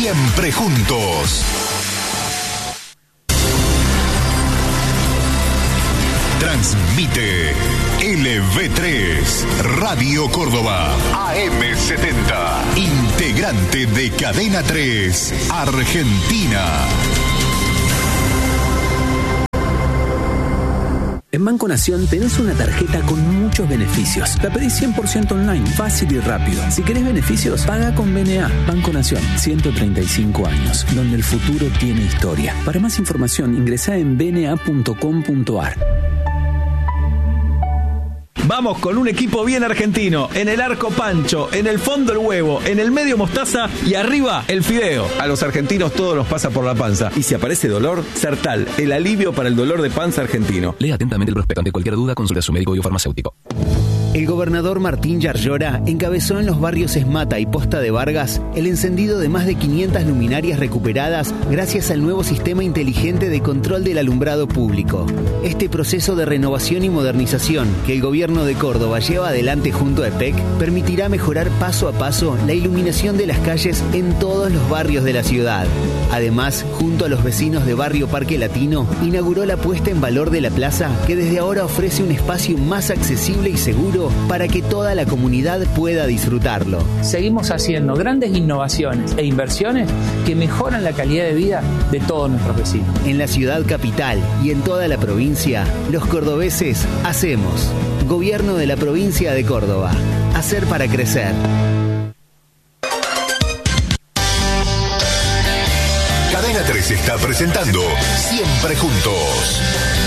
Siempre juntos. Transmite LV3, Radio Córdoba, AM70, integrante de Cadena 3, Argentina. En Banco Nación tenés una tarjeta con muchos beneficios. La pedís 100% online, fácil y rápido. Si querés beneficios, paga con BNA. Banco Nación, 135 años, donde el futuro tiene historia. Para más información, ingresá en bna.com.ar. Vamos con un equipo bien argentino. En el arco Pancho, en el fondo el huevo, en el medio mostaza y arriba el fideo. A los argentinos todo nos pasa por la panza. Y si aparece dolor, Sertal, el alivio para el dolor de panza argentino. Lea atentamente el prospecto. Ante cualquier duda, consulta a su médico biofarmacéutico. El gobernador Martín Yarlora encabezó en los barrios Esmata y Posta de Vargas el encendido de más de 500 luminarias recuperadas gracias al nuevo sistema inteligente de control del alumbrado público. Este proceso de renovación y modernización que el gobierno de Córdoba lleva adelante junto a EPEC permitirá mejorar paso a paso la iluminación de las calles en todos los barrios de la ciudad. Además, junto a los vecinos de Barrio Parque Latino, inauguró la puesta en valor de la plaza que desde ahora ofrece un espacio más accesible y seguro para que toda la comunidad pueda disfrutarlo. Seguimos haciendo grandes innovaciones e inversiones que mejoran la calidad de vida de todos nuestros vecinos. En la ciudad capital y en toda la provincia, los cordobeses hacemos. Gobierno de la provincia de Córdoba. Hacer para crecer. Cadena 3 está presentando Siempre Juntos.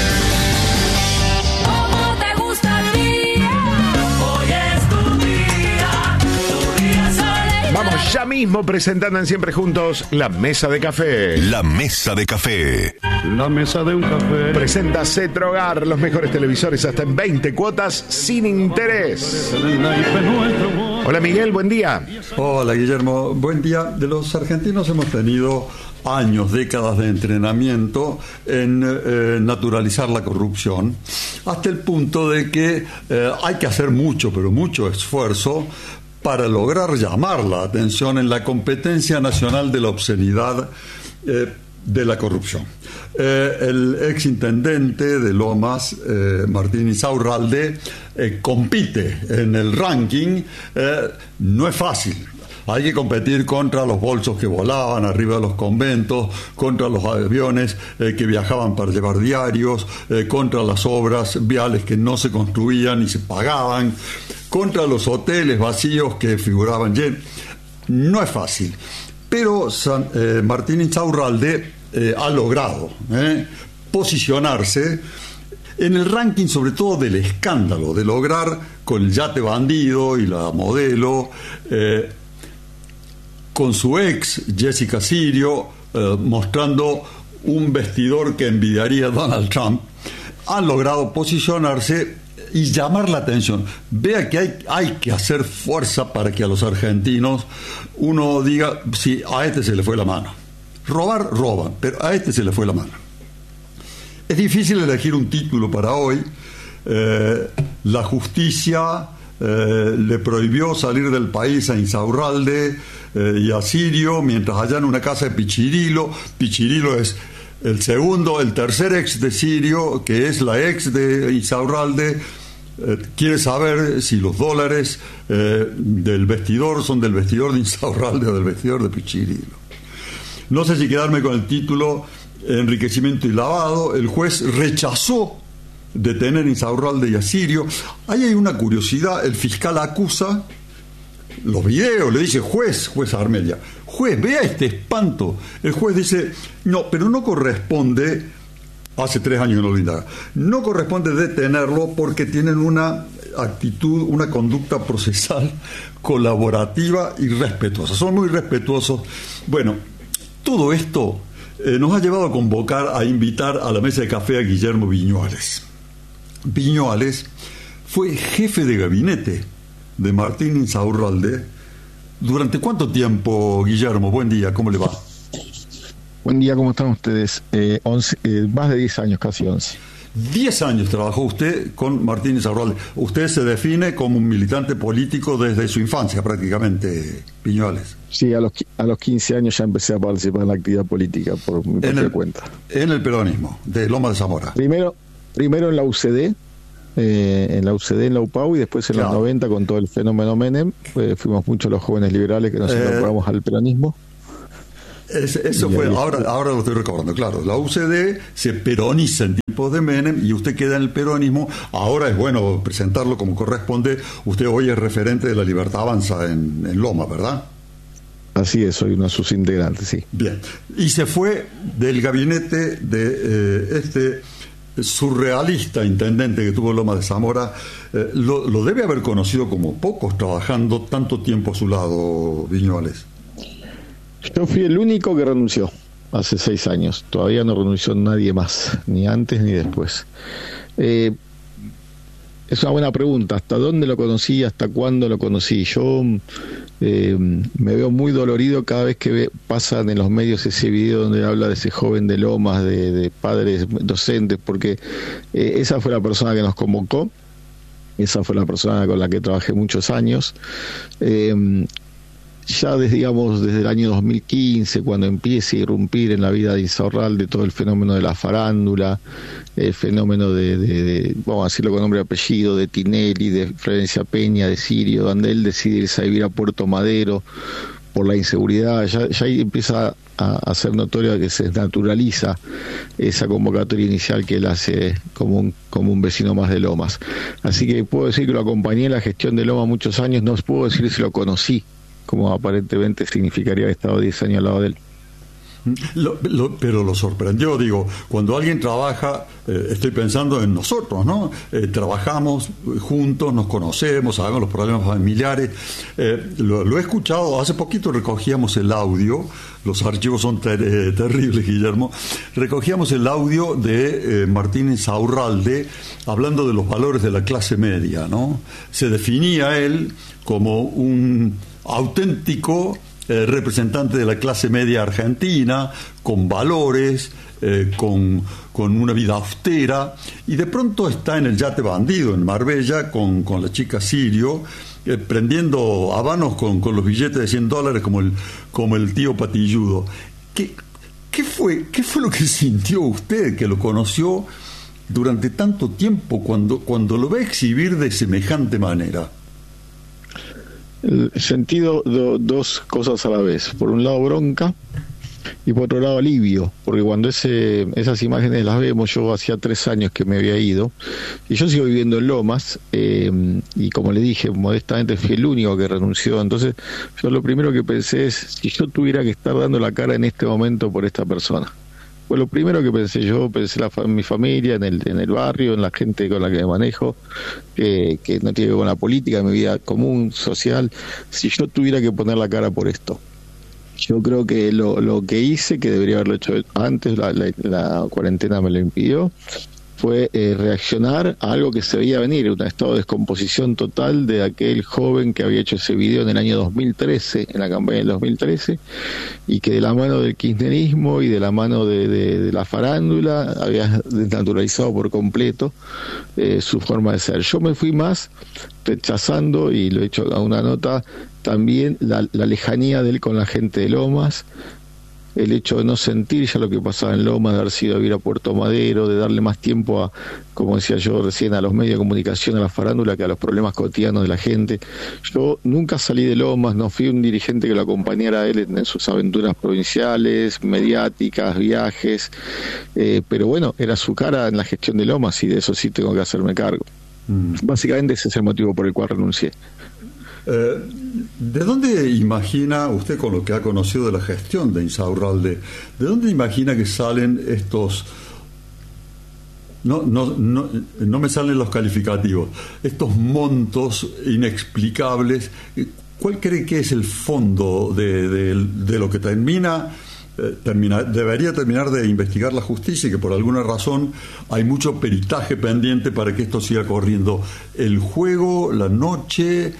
Vamos ya mismo presentando en Siempre Juntos la Mesa de Café. La Mesa de Café. La Mesa de un Café. Presenta Cetrogar, los mejores televisores hasta en 20 cuotas sin interés. Hola Miguel, buen día. Hola Guillermo, buen día. De los argentinos hemos tenido años, décadas de entrenamiento en naturalizar la corrupción, hasta el punto de que hay que hacer mucho, pero mucho esfuerzo para lograr llamar la atención en la competencia nacional de la obscenidad de la corrupción. El exintendente de Lomas, Martín Insaurralde, compite en el ranking. No es fácil. Hay que competir contra los bolsos que volaban arriba de los conventos, contra los aviones que viajaban para llevar diarios, contra las obras viales que no se construían y se pagaban, contra los hoteles vacíos que figuraban llenos. No es fácil. Pero Martín Insaurralde ha logrado posicionarse en el ranking, sobre todo del escándalo, de lograr con el yate bandido y la modelo, con su ex, Jessica Sirio, mostrando un vestidor que envidiaría a Donald Trump, han logrado posicionarse y llamar la atención. Vea que hay que hacer fuerza para que a los argentinos uno diga, sí, a este se le fue la mano. Robar, roban, pero a este se le fue la mano. Es difícil elegir un título para hoy. La justicia le prohibió salir del país a Insaurralde y a Sirio mientras hallan una casa de Pichirilo. Pichirilo es el tercer ex de Sirio, que es la ex de Insaurralde. Quiere saber si los dólares del vestidor son del vestidor de Insaurralde o del vestidor de Pichirilo. No sé si quedarme con el título enriquecimiento y lavado. El juez rechazó detener a Insaurralde y a Sirio. Ahí hay una curiosidad. El fiscal acusa los videos, le dice, juez Armelia, juez, vea este espanto. El juez dice, no, pero no corresponde, hace 3 años que no lo indaga, no corresponde detenerlo porque tienen una actitud, una conducta procesal colaborativa y respetuosa, son muy respetuosos. Bueno, todo esto nos ha llevado a convocar, a invitar a la mesa de café a Guillermo Viñuales. Viñuales fue jefe de gabinete de Martín Insaurralde. ¿Durante cuánto tiempo, Guillermo? Buen día, ¿cómo le va? Buen día, ¿cómo están ustedes? Más de 10 años, casi 11. 10 años trabajó usted con Martín Insaurralde. Usted se define como un militante político desde su infancia, prácticamente, Viñuales. Sí, a los 15 años ya empecé a participar en la actividad política por mi propia cuenta. En el peronismo, de Loma de Zamora. Primero en la UCD, en la UPAU, y después en los 90 con todo el fenómeno Menem, fuimos muchos los jóvenes liberales que nos incorporamos al peronismo. Eso fue, ahora lo estoy recordando, claro. La UCD se peroniza en tiempos de Menem y usted queda en el peronismo. Ahora es bueno presentarlo como corresponde. Usted hoy es referente de la Libertad Avanza en Loma, ¿verdad? Así es, soy uno de sus integrantes, sí. Bien. Y se fue del gabinete de este surrealista intendente que tuvo Loma de Zamora. Lo debe haber conocido como pocos, trabajando tanto tiempo a su lado, Viñuales. Yo fui el único que renunció hace 6 años. Todavía no renunció nadie más, ni antes ni después. Es una buena pregunta. ¿Hasta dónde lo conocí? ¿Hasta cuándo lo conocí? Yo me veo muy dolorido cada vez que pasan en los medios ese video donde habla de ese joven de Lomas, de padres docentes, porque esa fue la persona que nos convocó. Esa fue la persona con la que trabajé muchos años. Ya desde el año 2015, cuando empieza a irrumpir en la vida de Insaurralde todo el fenómeno de la farándula, el fenómeno de vamos a decirlo con nombre y apellido, de Tinelli, de Florencia Peña, de Sirio, donde él decide irse a vivir a Puerto Madero por la inseguridad, ya ahí empieza a ser notorio que se desnaturaliza esa convocatoria inicial que él hace como un vecino más de Lomas. Así que puedo decir que lo acompañé en la gestión de Lomas muchos años, no puedo decir si lo conocí, como aparentemente significaría haber estado 10 años al lado de él. Pero lo sorprendió, digo, cuando alguien trabaja, estoy pensando en nosotros, ¿no? Trabajamos juntos, nos conocemos, sabemos los problemas familiares. Lo he escuchado, hace poquito recogíamos el audio, los archivos son terribles, Guillermo. Recogíamos el audio de Martín Insaurralde hablando de los valores de la clase media, ¿no? Se definía él como un auténtico representante de la clase media argentina, con valores, con una vida austera, y de pronto está en el yate bandido en Marbella con la chica Sirio, prendiendo habanos con los billetes de $100 como el tío Patilludo. ¿Qué fue lo que sintió usted, que lo conoció durante tanto tiempo, cuando lo ve exhibir de semejante manera? Sentido dos cosas a la vez. Por un lado bronca y por otro lado alivio, porque cuando esas imágenes las vemos, yo hacía 3 años que me había ido y yo sigo viviendo en Lomas, y como le dije, modestamente fui el único que renunció. Entonces yo lo primero que pensé es, si yo tuviera que estar dando la cara en este momento por esta persona, fue lo primero que pensé. Yo pensé en mi familia, en el barrio, en la gente con la que me manejo, que no tiene que ver con la política, en mi vida común, social. Si yo tuviera que poner la cara por esto, yo creo que lo que hice, que debería haberlo hecho antes, la cuarentena me lo impidió, fue reaccionar a algo que se veía venir, un estado de descomposición total de aquel joven que había hecho ese video en el año 2013, en la campaña del 2013, y que de la mano del kirchnerismo y de la mano de la farándula había desnaturalizado por completo su forma de ser. Yo me fui más rechazando, y lo he hecho a una nota, también la lejanía de él con la gente de Lomas, el hecho de no sentir ya lo que pasaba en Lomas, de haber sido a vivir a Puerto Madero, de darle más tiempo a, como decía yo recién, a los medios de comunicación, a la farándula, que a los problemas cotidianos de la gente. Yo nunca salí de Lomas, no fui un dirigente que lo acompañara a él en sus aventuras provinciales, mediáticas, viajes, pero bueno, era su cara en la gestión de Lomas, y de eso sí tengo que hacerme cargo. Básicamente ese es el motivo por el cual renuncié. ¿De dónde imagina usted, con lo que ha conocido de la gestión de Insaurralde, de dónde imagina que salen estos, no me salen los calificativos, estos montos inexplicables? ¿Cuál cree que es el fondo de lo que debería terminar de investigar la justicia, y que por alguna razón hay mucho peritaje pendiente para que esto siga corriendo? ¿El juego, la noche,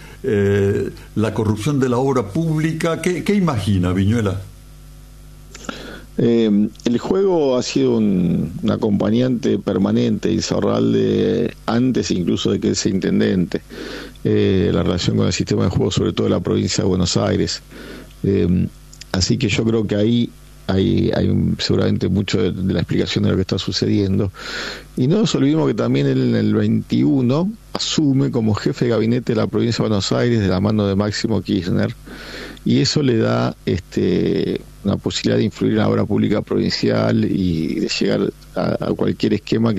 la corrupción de la obra pública? ¿Qué imagina, Viñuela? El juego ha sido un acompañante permanente de Insaurralde antes incluso de que él sea intendente. La relación con el sistema de juego, sobre todo de la provincia de Buenos Aires. Así que yo creo que ahí hay seguramente mucho de la explicación de lo que está sucediendo. Y no nos olvidemos que también él en el 21 asume como jefe de gabinete de la provincia de Buenos Aires de la mano de Máximo Kirchner, y eso le da una posibilidad de influir en la obra pública provincial y de llegar a cualquier esquema que